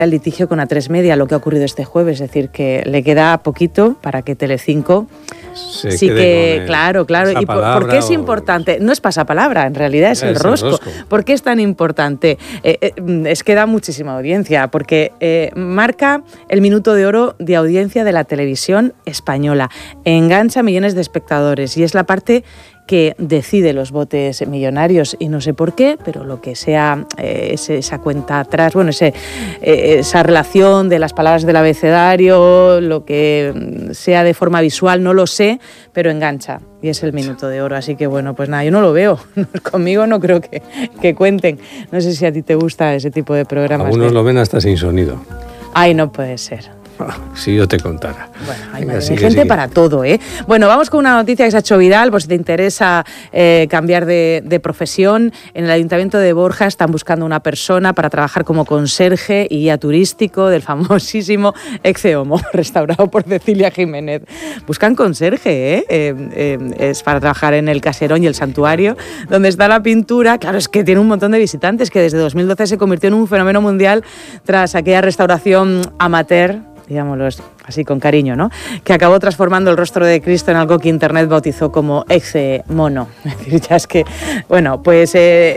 el litigio con A3 Media, lo que ha ocurrido este jueves, es decir, que le queda poquito para que Telecinco sí que, claro. ¿Y por qué es importante? No es pasapalabra, en realidad es el rosco. ¿Por qué es tan importante? Es que da muchísima audiencia, porque marca el minuto de oro de audiencia de la televisión española. Engancha a millones de espectadores y es la parte que decide los botes millonarios, y no sé por qué, pero lo que sea esa cuenta atrás, bueno, esa relación de las palabras del abecedario, lo que sea de forma visual, no lo sé, pero engancha, y es el minuto de oro. Así que bueno, pues nada, yo no lo veo, conmigo no creo que cuenten. No sé si a ti te gusta ese tipo de programas. Algunos lo ven hasta sin sonido. Ay, no puede ser. Si yo te contara. Bueno, hay gente para todo, ¿eh? Bueno, vamos con una noticia que se ha hecho viral, por si te interesa cambiar de profesión. En el Ayuntamiento de Borja están buscando una persona para trabajar como conserje y guía turístico del famosísimo Exceomo, restaurado por Cecilia Jiménez. Buscan conserje, es para trabajar en el Caserón y el Santuario, donde está la pintura. Claro, es que tiene un montón de visitantes, que desde 2012 se convirtió en un fenómeno mundial tras aquella restauración amateur, digámoslo así con cariño, ¿no?, que acabó transformando el rostro de Cristo en algo que Internet bautizó como Excemono. Es decir, ya es que, bueno, pues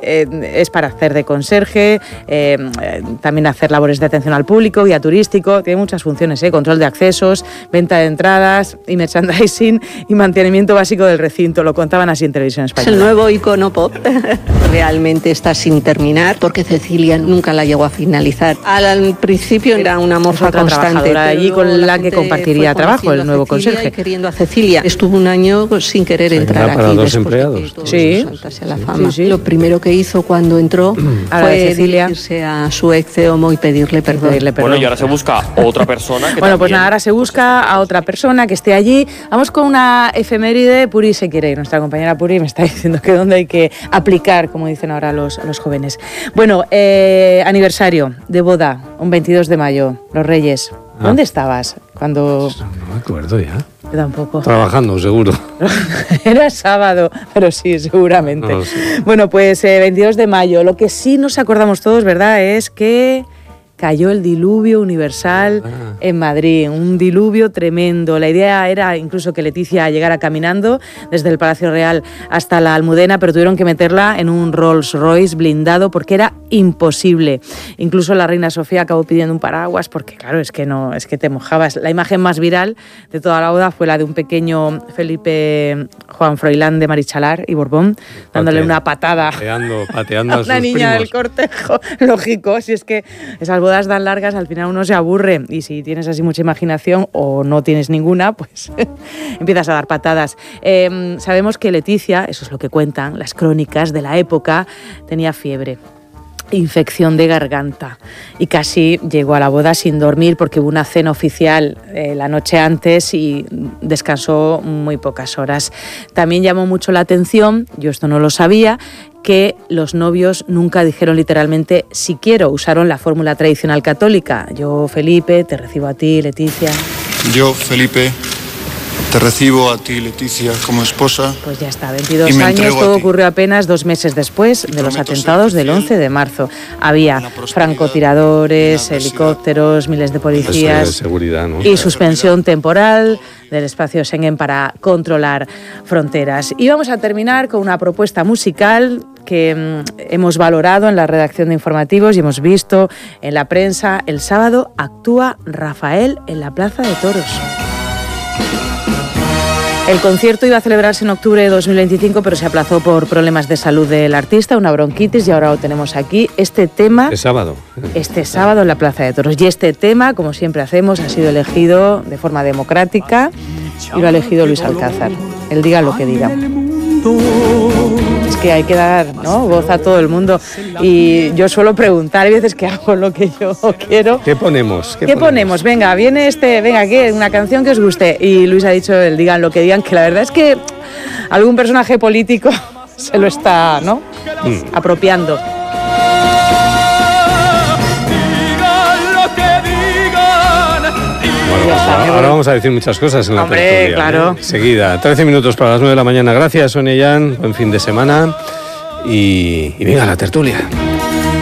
es para hacer de conserje, también hacer labores de atención al público, guía turístico, tiene muchas funciones, control de accesos, venta de entradas y merchandising y mantenimiento básico del recinto. Lo contaban así en Televisión Española. Es el nuevo icono pop. Realmente está sin terminar, porque Cecilia nunca la llegó a finalizar. Al principio era una moza constante, allí con la que compartiría trabajo, el nuevo conserje. Queriendo a Cecilia. Estuvo un año sin querer entrar aquí. Para dos empleados. Sí. La fama. Sí. Lo primero que hizo cuando entró fue dirigirse a su Exceomo y pedirle perdón. Bueno, y ahora se busca otra persona. Bueno, pues nada, ahora se busca a otra persona que esté allí. Vamos con una efeméride. Puri se quiere ir. Nuestra compañera Puri me está diciendo que dónde hay que aplicar, como dicen ahora los jóvenes. Bueno, aniversario de boda, un 22 de mayo, los Reyes. ¿Dónde estabas cuando...? No me acuerdo ya. Yo tampoco. Trabajando, seguro. Era sábado, pero sí, seguramente. No, sí. Bueno, pues 22 de mayo. Lo que sí nos acordamos todos, ¿verdad?, es que cayó el diluvio universal en Madrid, un diluvio tremendo. La idea era incluso que Leticia llegara caminando desde el Palacio Real hasta la Almudena, pero tuvieron que meterla en un Rolls Royce blindado porque era imposible. Incluso la reina Sofía acabó pidiendo un paraguas porque, claro, es que te mojabas. La imagen más viral de toda la boda fue la de un pequeño Felipe Juan Froilán de Marichalar y Borbón, dándole una patada pateando a una niña del cortejo. Lógico, si es que esas bodas dan largas, al final uno se aburre, y si tienes así mucha imaginación o no tienes ninguna, pues empiezas a dar patadas. Sabemos que Leticia, eso es lo que cuentan las crónicas de la época, tenía fiebre, infección de garganta, y casi llegó a la boda sin dormir porque hubo una cena oficial la noche antes y descansó muy pocas horas. También llamó mucho la atención, yo esto no lo sabía, que los novios nunca dijeron literalmente "si quiero", usaron la fórmula tradicional católica. Yo, Felipe, te recibo a ti, Leticia. Yo, Felipe, te recibo a ti, Leticia, como esposa. Pues ya está, 22 años, todo ocurrió apenas 2 meses después de los atentados del 11 de marzo. Había francotiradores, helicópteros, miles de policías, de seguridad, ¿no? Y suspensión temporal del espacio Schengen para controlar fronteras. Y vamos a terminar con una propuesta musical que hemos valorado en la redacción de informativos y hemos visto en la prensa. El sábado actúa Rafael en la Plaza de Toros. El concierto iba a celebrarse en octubre de 2025, pero se aplazó por problemas de salud del artista, una bronquitis, y ahora lo tenemos aquí. Este sábado en la Plaza de Toros. Y este tema, como siempre hacemos, ha sido elegido de forma democrática y lo ha elegido Luis Alcázar. Él diga lo que diga. Es que hay que dar, ¿no?, voz a todo el mundo. Y yo suelo preguntar, hay veces que hago lo que yo quiero. ¿Qué ponemos? ¿Qué ponemos? Venga, viene ¿qué? Una canción que os guste. Y Luis ha dicho el digan lo que digan, que la verdad es que algún personaje político se lo está, ¿no?, apropiando. Ahora vamos a decir muchas cosas en la tertulia. Claro. Seguida, 13 minutos para las 9 de la mañana. Gracias, Sonia Yan. Buen fin de semana. Y venga, la tertulia.